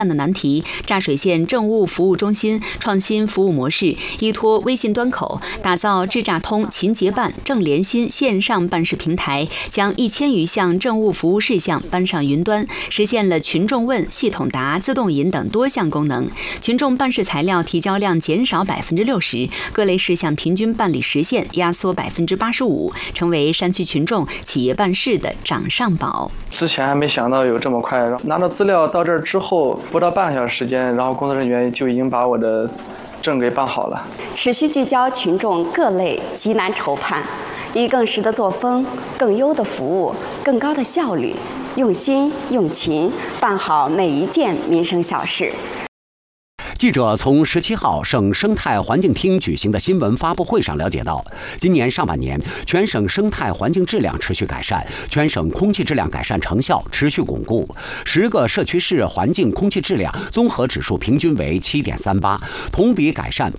的难题，柞水县政务服务中心创新服务模式，依托微信端口，打造智诈通勤结办政联心线上办事平台，将1000余项政务服务事项搬上云端，实现了群众问、系统答、自动引等多项功能。群众办事材料提交量减少60%，各类事项平均办理时限压缩85%，成为山区群众、企业办事的掌上宝。 之前还没想到有这么快，拿到资料到这儿之后，不到半个小时时间，然后工作人员就已经把我的证给办好了。 持续聚焦群众各类急难愁盼，以更实的作风、更优的服务、更高的效率，用心用情办好每一件民生小事。 记者从17号省生态环境厅举行的新闻发布会上了解到，今年上半年全省生态环境质量持续改善，全省空气质量改善成效持续巩固，10个社区市环境空气质量综合指数平均为7.38，同比改善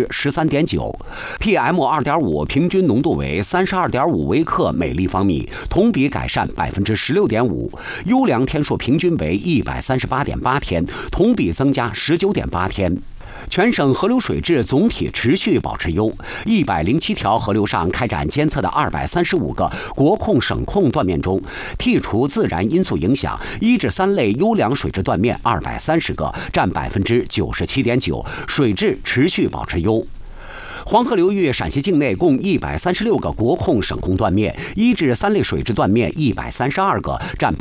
13.9%。PM2.5 平均浓度为32.5微克每立方米，同比改善16.5%。优良天数平均为138.8天，同比增加19.8天。全省河流水质总体持续保持优，107条河流上开展监测的235个国控省控断面中，剔除自然因素影响，1至3类优良水质断面230个，占97.9%，水质持续保持优。黄河流域陕西境内共136个国控省控断面，1至3类水质断面132个，占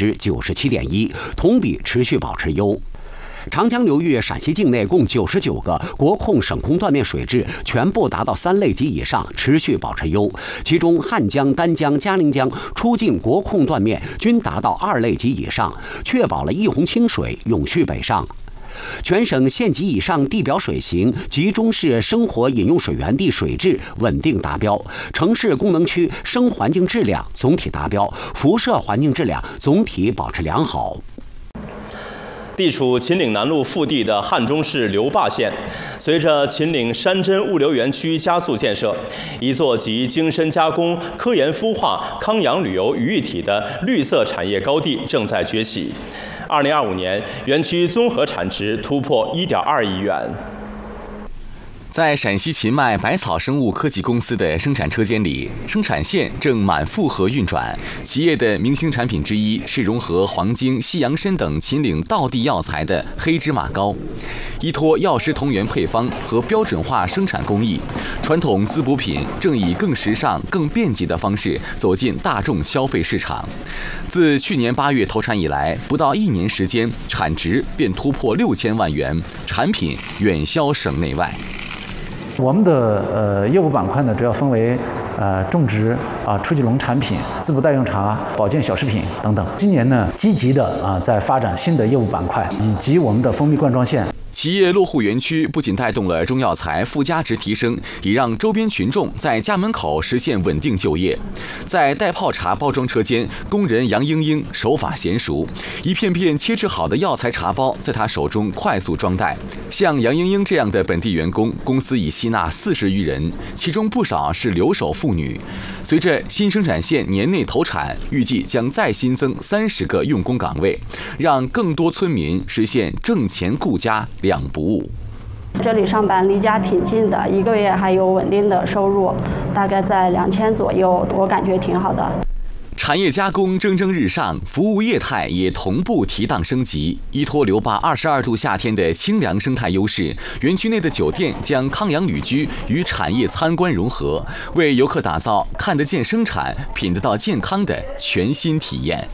97.1%，同比持续保持优。长江流域陕西境内共99个国控省控断面水质全部达到3类及以上，持续保持优，其中汉江、丹江、嘉陵江出境国控断面均达到2类及以上，确保了一洪清水永续北上。全省县级以上地表水型及中市生活饮用水源地水质稳定达标，城市功能区生环境质量总体达标，辐射环境质量总体保持良好。 地处秦岭南路腹地的汉中市刘坝县，随着秦岭山珍物流园区加速建设，一座集精深加工、科研孵化、康养旅游于一体的绿色产业高地正在崛起。2025年，园区综合产值突破1.2亿元。 在陕西秦迈百草生物科技公司的生产车间里，生产线正满负荷运转。企业的明星产品之一是融合黄精、西洋参等秦岭道地药材的黑芝麻膏。依托药师同源配方和标准化生产工艺，传统滋补品正以更时尚、更便捷的方式走进大众消费市场。自去年8月投产以来，不到1年时间，产值便突破6000万元，产品远销省内外。 我们的业务板块呢，主要分为种植初级农产品、滋补代用茶、保健小食品等等。今年呢，积极的在发展新的业务板块，以及我们的蜂蜜灌装线。 企业落户园区不仅带动了中药材附加值提升，也让周边群众在家门口实现稳定就业。在代泡茶包装车间，工人杨英英手法娴熟，一片片切制好的药材茶包在她手中快速装袋。像杨英英这样的本地员工，公司已吸纳40余人，其中不少是留守妇女。随着新生产线年内投产，预计将再新增30个用工岗位，让更多村民实现挣钱顾家2不误。 这里上班离家挺近的，1个月还有稳定的收入，大概在2000左右，我感觉挺好的。 产业加工蒸蒸日上，服务业态也同步提档升级。依托刘坝22度夏天的清凉生态优势，园区内的酒店将康养旅居与产业参观融合，为游客打造看得见生产、品得到健康的全新体验。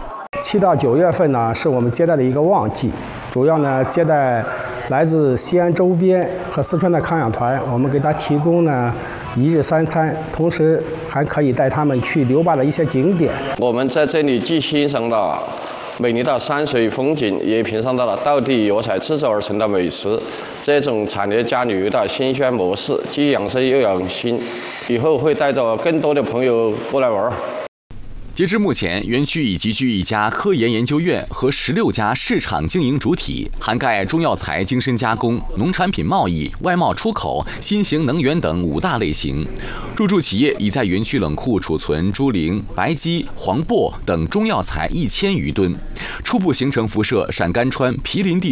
7到9月份呢，是我们接待的一个旺季，主要呢接待来自西安周边和四川的康养团，我们给他提供呢1日3餐，同时还可以带他们去刘坝的一些景点。 我们在这里既欣赏了美丽的山水风景，也品尝到了道地药材制作而成的美食。这种产业加旅游的新鲜模式，既养生又养心，以后会带着更多的朋友过来玩。 截至目前，园区已集聚一家科研研究院和16家市场经营主体，涵盖中药材精深加工、农产品贸易、外贸出口、新型能源等5大类型。入驻企业已在园区冷库储存猪苓、白鸡、黄柏等中药材1000余吨，初步形成辐射陕甘川毗邻地